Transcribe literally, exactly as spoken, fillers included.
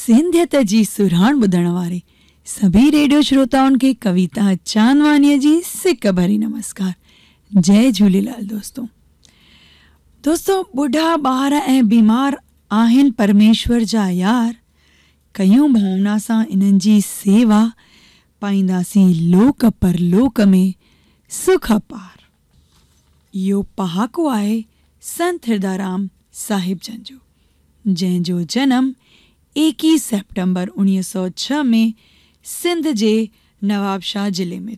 सिंधियत जी सुराण ॿुधण वारे सभी रेडियो श्रोताउनि खे कविता चांदवानीअ जी सिक भरी नमस्कार। जय झूलेलाल दोस्तों। दोस्तों, ॿुढा ॿार ऐं बीमार आहिनि परमेश्वर जा यार, कयूं भावना सां इन्हनि जी सेवा, पाईंदासीं लोक परलोक में सुख अपार। इहो पहाको आहे संत हिरदाराम साहिब जन जो, जंहिंजो जनम एकवीह सेप्टेम्बर उणिवीह सौ छह में सिंध जे नवाबशाह ज़िले में